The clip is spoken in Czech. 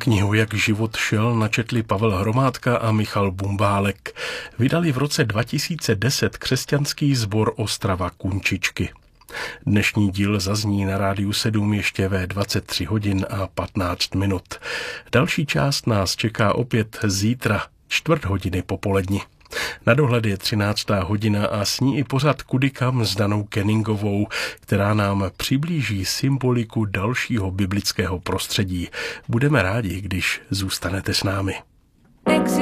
Knihu Jak život šel načetli Pavel Hromádka a Michal Bumbálek. Vydali v roce 2010 křesťanský sbor Ostrava Kunčičky. Dnešní díl zazní na Rádiu 7 ještě ve 23 hodin a 15 minut. Další část nás čeká opět zítra, 4:15 popoledni. Na dohled je 13. hodina a s ní i pořad Kudykam s Danou Kenningovou, která nám přiblíží symboliku dalšího biblického prostředí. Budeme rádi, když zůstanete s námi.